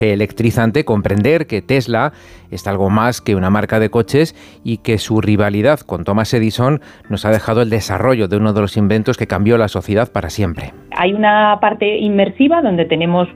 electrizante comprender que Tesla es algo más que una marca de coches y que su rivalidad con Thomas Edison nos ha dejado el desarrollo de uno de los inventos que cambió la sociedad para siempre. Hay una parte inmersiva donde tenemos